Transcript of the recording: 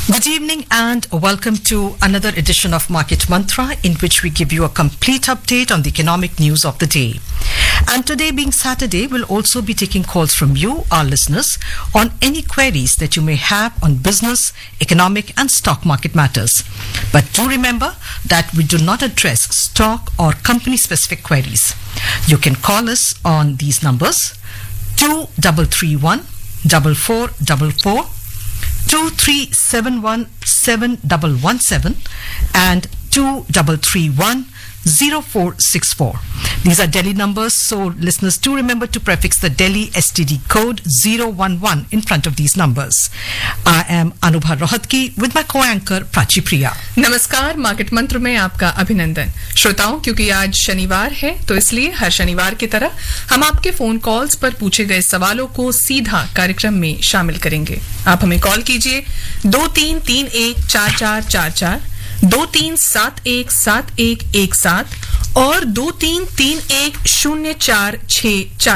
Good evening and welcome to another edition of Market Mantra, in which we give you a complete update on the economic news of the day. And today being Saturday, we'll also be taking calls from you, our listeners, on any queries that you may have on business, economic and stock market matters. But do remember that we do not address stock or company specific queries. You can call us on these numbers: 2331 4444, 2371 7117 and 2331 0464. These are Delhi numbers, so listeners do remember to prefix the Delhi STD code 011 in front of these numbers. I am Anubha Rohatgi with my co-anchor Prachi Priya. नमस्कार, market मंत्र में आपका अभिनंदन। श्रोताओं, क्योंकि आज शनिवार है तो इसलिए हर शनिवार की तरह हम आपके फोन कॉल्स पर पूछे गए सवालों को सीधा कार्यक्रम में शामिल करेंगे। आप हमें कॉल कीजिए 23314444, 23717117 और 23310464।